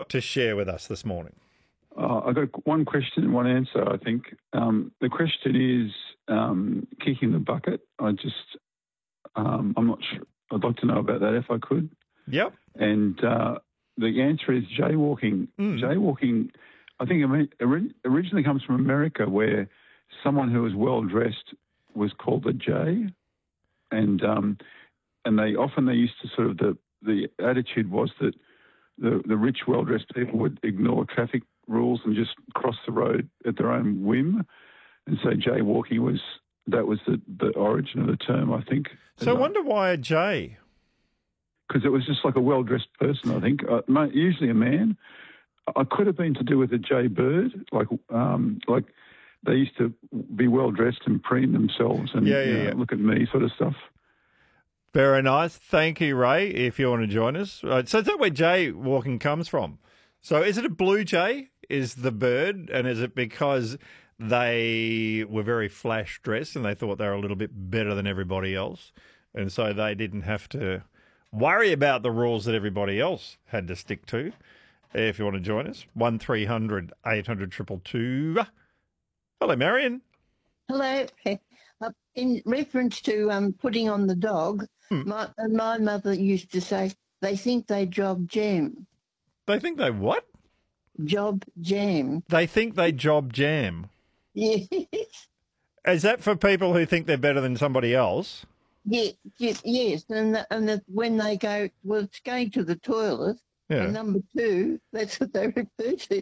got to share with us this morning? I got one question and one answer, I think. The question is kicking the bucket. I'm not sure. I'd like to know about that if I could. Yep. And the answer is jaywalking. Jaywalking, I think, originally comes from America, where someone who was well dressed was called a jay, and they used to sort of the attitude was that the rich, well dressed people would ignore traffic rules and just cross the road at their own whim, and so jaywalking was the origin of the term, I think. So I wonder why a jay. Because it was just like a well-dressed person, I think, usually a man. I could have been to do with a jay bird, like they used to be well-dressed and preen themselves and look at me sort of stuff. Very nice. Thank you, Ray, if you want to join us. So is that where jay walking comes from? So is it a blue jay is the bird, and is it because they were very flash dressed and they thought they were a little bit better than everybody else, and so they didn't have to worry about the rules that everybody else had to stick to? If you want to join us, 1300 800 222. Hello, Marion. Hello. In reference to putting on the dog, my mother used to say, they think they job jam. They think they what? Job jam. They think they job jam. Yes. Is that for people who think they're better than somebody else? Yes. And when they go, well, it's going to the toilet, and number two, that's what they refer to.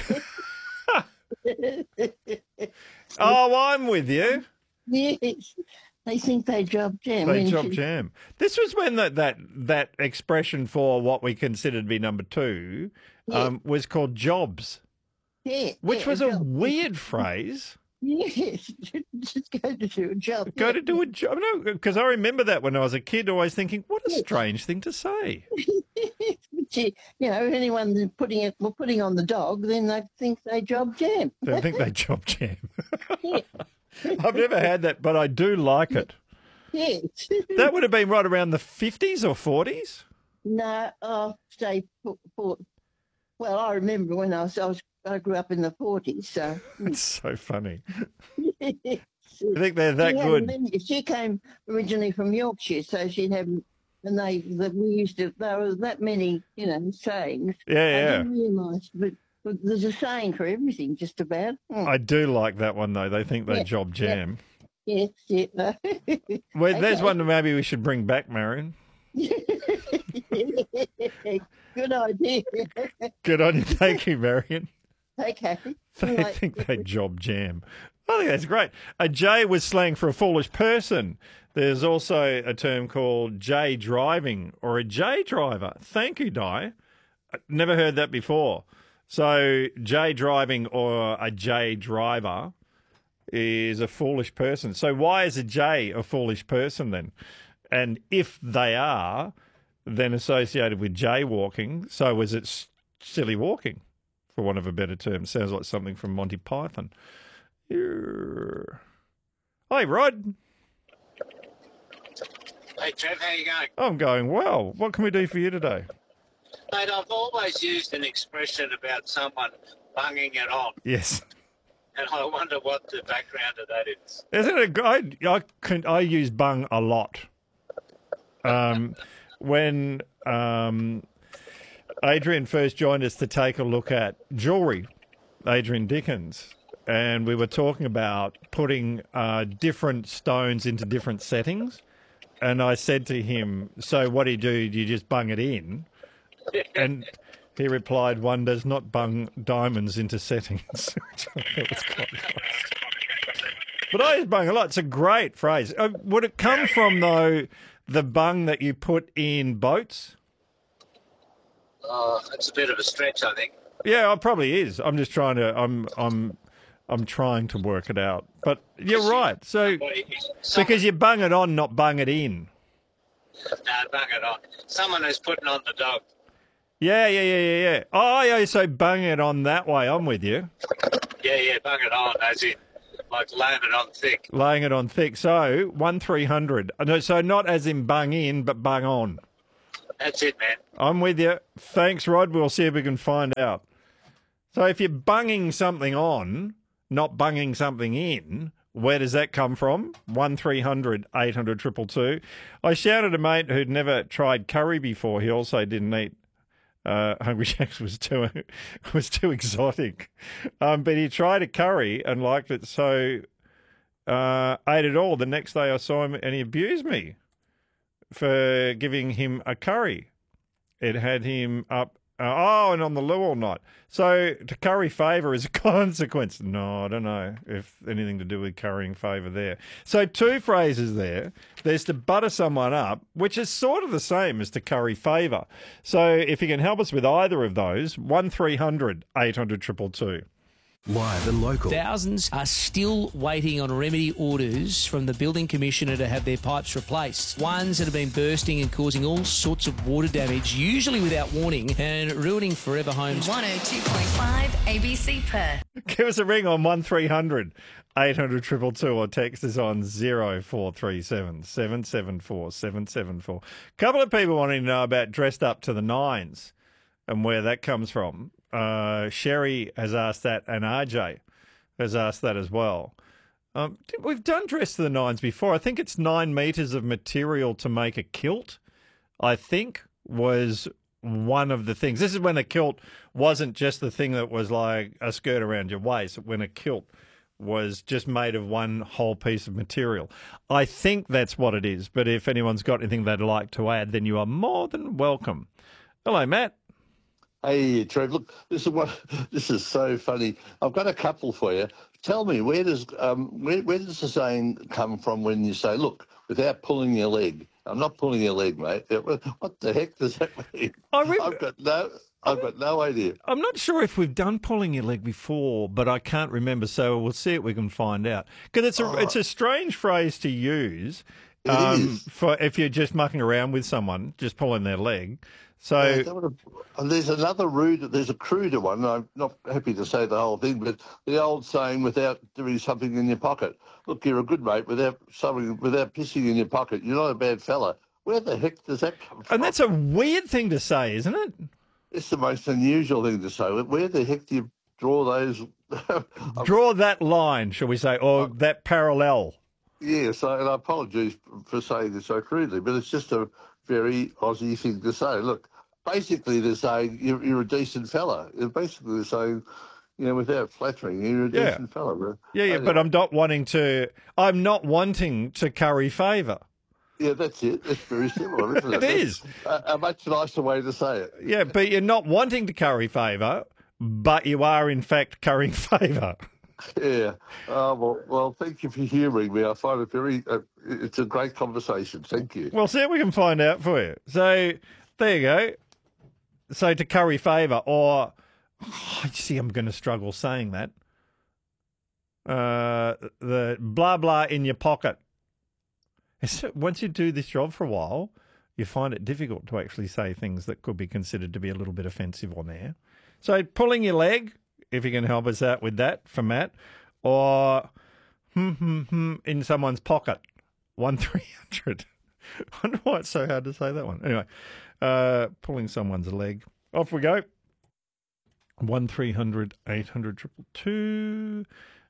Oh, I'm with you. Yes. They think they job jam. They job jam. This was when that expression for what we considered to be number two was called jobs. Yeah. Which was a weird phrase. Yes, just go to do a job. Go to do a job. No, because I remember that when I was a kid, always thinking, what a strange thing to say. But anyone putting on the dog, then they think they job jam. They think they job jam. I've never had that, but I do like it. Yes. That would have been right around the 50s or 40s? No, say, well, I remember when I grew up in the 40s, so. It's so funny. Yes. I think they're that good. She came originally from Yorkshire, so she'd have, and there were that many, sayings. Yeah. I didn't realise, but there's a saying for everything, just about. I do like that one, though. They think they job jam. Yes. Well, there's one that maybe we should bring back, Marion. Good idea. Good on you. Thank you, Marion. Okay. They think they job jam. I think that's great. A jay was slang for a foolish person. There's also a term called jay driving or a jay driver. Thank you, Di. Never heard that before. So jay driving or a jay driver is a foolish person. So why is a jay a foolish person then? And if they are then associated with jaywalking, so is it silly walking, for want of a better term? Sounds like something from Monty Python. Hi, Rod. Hey, Trev, how you going? I'm going well. What can we do for you today? Mate, I've always used an expression about someone bunging it on. Yes. And I wonder what the background of that is. Isn't it good? I use bung a lot. When Adrian first joined us to take a look at jewellery, Adrian Dickens, and we were talking about putting different stones into different settings, and I said to him, so what do? Do you just bung it in? And he replied, one does not bung diamonds into settings. Which I thought was quite nice. But I use bung a lot. It's a great phrase. Would it come from, though, the bung that you put in boats? It's a bit of a stretch, I think. Yeah, it probably is. I'm just trying to. I'm trying to work it out. But you're right. So because you bung it on, not bung it in. No, bung it on. Someone who's putting on the dog. Yeah. Oh, yeah. So bung it on that way. I'm with you. Yeah. Bung it on, as in like laying it on thick. Laying it on thick. So 1300. No, so not as in bung in, but bung on. That's it, man. I'm with you. Thanks, Rod. We'll see if we can find out. So if you're bunging something on, not bunging something in, where does that come from? 1300 800 222. I shouted a mate who'd never tried curry before. He also didn't eat Hungry Jack's was too exotic. But he tried a curry and liked it, so ate it all. The next day I saw him and he abused me for giving him a curry. It had him up, and on the loo all night. So to curry favour is a consequence. No, I don't know if anything to do with currying favour there. So two phrases there. There's to butter someone up, which is sort of the same as to curry favour. So if you can help us with either of those, 1300 800 222. Live and local. Thousands are still waiting on remedy orders from the Building Commissioner to have their pipes replaced. Ones that have been bursting and causing all sorts of water damage, usually without warning, and ruining forever homes. 102.5 ABC Perth. Give us a ring on 1300 800 222 or text us on 0437 774 774. Couple of people wanting to know about dressed up to the nines and where that comes from. Sherry has asked that, and RJ has asked that as well. We've done dress to the nines before. I think it's 9 metres of material to make a kilt, I think, was one of the things. This is when a kilt wasn't just the thing that was like a skirt around your waist, when a kilt was just made of one whole piece of material. I think that's what it is, but if anyone's got anything they'd like to add, then you are more than welcome. Hello, Matt. Hey, Trev, look, this is so funny. I've got a couple for you. Tell me, where does the saying come from when you say, look, without pulling your leg? I'm not pulling your leg, mate. What the heck does that mean? I've got no idea. I'm not sure if we've done pulling your leg before, but I can't remember, so we'll see if we can find out. Because it's a strange phrase to use for if you're just mucking around with someone, just pulling their leg. So there's there's a cruder one. I'm not happy to say the whole thing, but the old saying, without doing something in your pocket. Look, you're a good mate without pissing in your pocket. You're not a bad fella. Where the heck does that come from? And that's a weird thing to say, isn't it? It's the most unusual thing to say. Where the heck do you draw those? Draw that line, shall we say, or that parallel. Yes, and I apologise for saying this so crudely, but it's just a very Aussie thing to say. Look, basically they're saying you're a decent fella. Basically they're saying, without flattering, you're a decent fella. Yeah, but I'm not wanting to curry favour. Yeah, that's it. It's very similar, isn't it? It is. A much nicer way to say it. Yeah, but you're not wanting to curry favour, but you are in fact currying favour. Yeah. Well, thank you for humouring me. I find it it's a great conversation. Thank you. Well, see if we can find out for you. So, there you go. So, to curry favour, or, I'm going to struggle saying that. The blah, blah in your pocket. Once you do this job for a while, you find it difficult to actually say things that could be considered to be a little bit offensive on air. So, pulling your leg, if you can help us out with that for Matt, or in someone's pocket, 1300. I wonder why it's so hard to say that one. Anyway, pulling someone's leg. Off we go. 1300 800 222.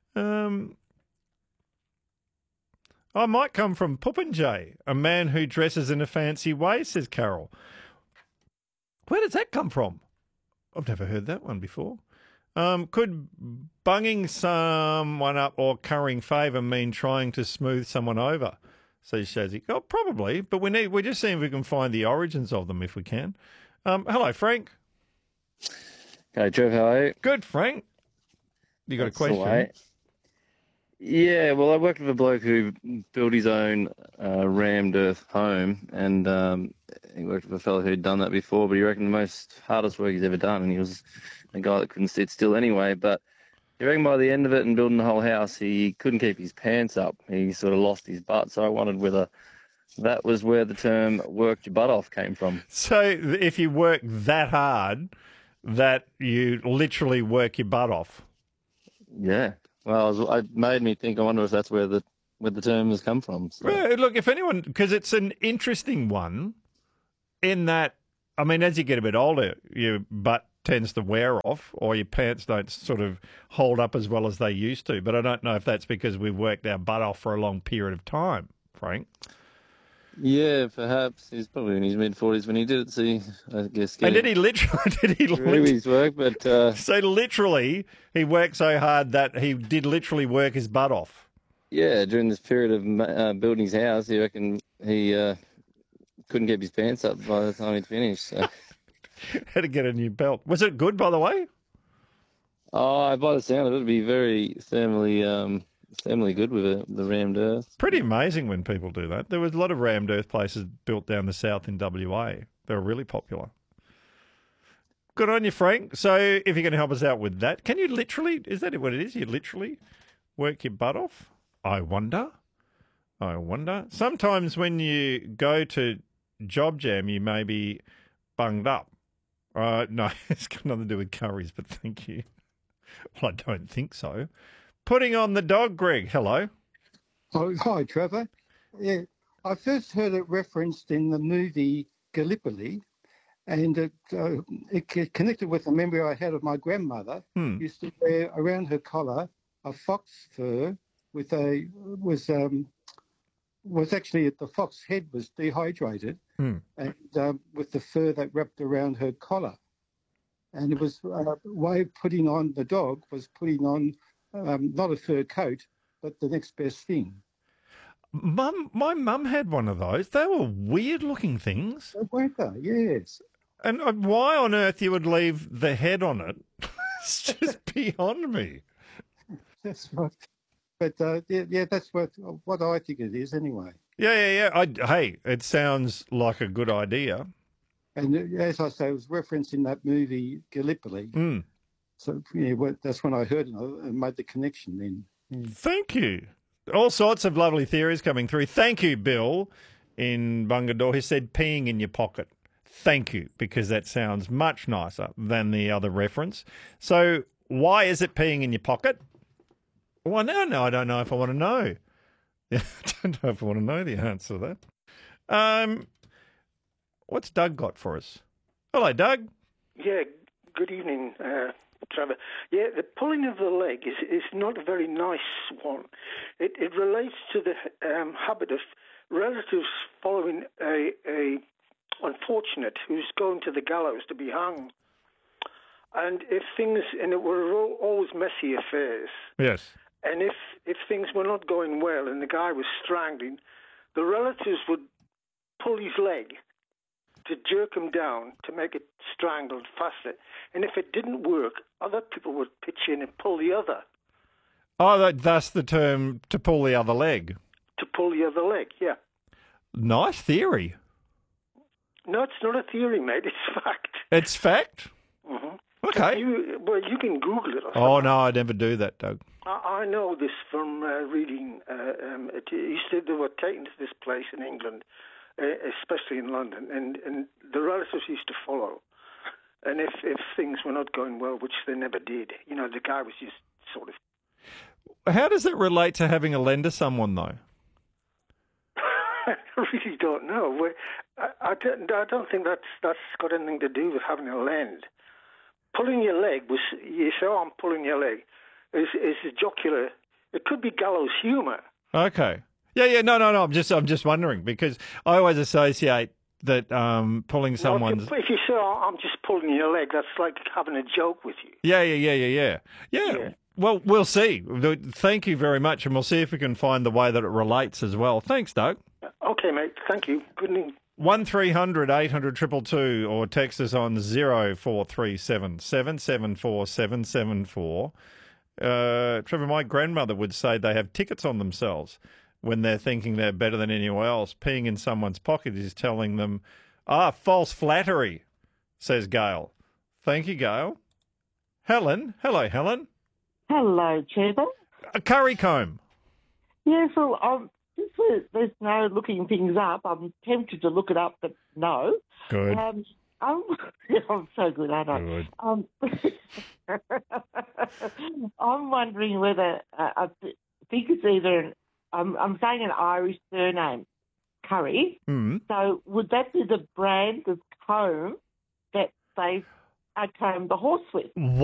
I might come from Puppinjay, a man who dresses in a fancy way, says Carol. Where does that come from? I've never heard that one before. Could bunging someone up or currying favour mean trying to smooth someone over? Says Shazzy. Oh, probably, but we're just seeing if we can find the origins of them if we can. Hello, Frank. Hey, Trev, how are you? Good, Frank. You got a question? Yeah, well, I worked with a bloke who built his own rammed earth home, and he worked with a fellow who'd done that before, but he reckoned the hardest work he's ever done, and he was a guy that couldn't sit still anyway, but he reckoned by the end of it and building the whole house, he couldn't keep his pants up. He sort of lost his butt, so I wondered whether that was where the term worked your butt off came from. So if you work that hard, that you literally work your butt off? Yeah. Well, it made me think, I wonder if that's where the term has come from. So. Well, look, if anyone, because it's an interesting one in that I mean, as you get a bit older, your butt tends to wear off, or your pants don't sort of hold up as well as they used to. But I don't know if that's because we've worked our butt off for a long period of time, Frank. Yeah, perhaps. He's probably in his mid-40s when he did it, so I guess... And did he literally... his work, but... So literally, he worked so hard that he did literally work his butt off? Yeah, during this period of building his house, he reckoned he couldn't get his pants up by the time he'd finished, so... Had to get a new belt. Was it good, by the way? Oh, by the sound of it, it'd be very thermally good with the rammed earth. Pretty amazing when people do that. There was a lot of rammed earth places built down the south in WA. They were really popular. Good on you, Frank. So if you're going to help us out with that, can you literally, is that what it is? You literally work your butt off? I wonder. Sometimes when you go to Job Jam, you may be bunged up. No, it's got nothing to do with curries, but thank you. Well, I don't think so. Putting on the dog, Greg. Hello. Oh, hi, Trevor. Yeah, I first heard it referenced in the movie Gallipoli, and it connected with a memory I had of my grandmother. Used to wear around her collar a fox fur with was actually the fox head was dehydrated, and with the fur that wrapped around her collar, and it was a way of putting on the dog was putting on not a fur coat, but the next best thing. My mum had one of those. They were weird-looking things. Weren't they? Yes. And why on earth you would leave the head on it? It's just beyond me. That's right. But yeah, that's what I think it is anyway. Yeah. Hey, it sounds like a good idea. And as I say, it was referenced in that movie Gallipoli. So that's when I heard it and made the connection then. Thank you. All sorts of lovely theories coming through. Thank you, Bill, in Bungadore, who said peeing in your pocket. Thank you, because that sounds much nicer than the other reference. So why is it peeing in your pocket? Well, no, I don't know if I want to know. I don't know if I want to know the answer to that. What's Doug got for us? Hello, Doug. Yeah, good evening, Trevor. Yeah, the pulling of the leg is not a very nice one. It relates to the habit of relatives following a unfortunate who's going to the gallows to be hung. And it were always messy affairs. Yes. And if things were not going well and the guy was strangling, the relatives would pull his leg to jerk him down to make it strangled faster. And if it didn't work, other people would pitch in and pull the other. Oh, that's the term, to pull the other leg. To pull the other leg, yeah. Nice theory. No, it's not a theory, mate. It's fact. It's fact? Mm-hmm. Okay. You can Google it. Oh, no, I never do that, Doug. I know this from reading. They were taken to this place in England, especially in London, and the relatives used to follow. And if things were not going well, which they never did, the guy was just sort of... How does it relate to having a lend to someone, though? I really don't know. I don't think that's got anything to do with having a lend. Pulling your leg was, you say, I'm pulling your leg, is a jocular. It could be gallows humour. Okay. Yeah. No. I'm just wondering, because I always associate that pulling someone's... If you say, I'm just pulling your leg, that's like having a joke with you. Yeah. Well, we'll see. Thank you very much, and we'll see if we can find the way that it relates as well. Thanks, Doug. Okay, mate. Thank you. Good evening. 1300 800 222 or text us on 0437 774 774. Trevor, my grandmother would say they have tickets on themselves when they're thinking they're better than anyone else. Peeing in someone's pocket is telling them, false flattery, says Gail. Thank you, Gail. Helen. Hello, Helen. Hello, Trevor. A curry comb. Yeah, so there's no looking things up. I'm tempted to look it up, but no. Good. I'm so good, aren't I? Good. I'm wondering whether I think it's either I'm saying an Irish surname, curry. So would that be the brand of comb that they comb the horse with?